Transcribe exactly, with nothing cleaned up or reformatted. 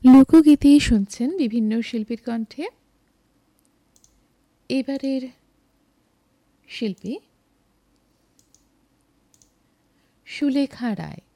লোকগীতি শুনছেন বিভিন্ন শিল্পীর কণ্ঠে। এবারের শিল্পী সুলেখা রায়।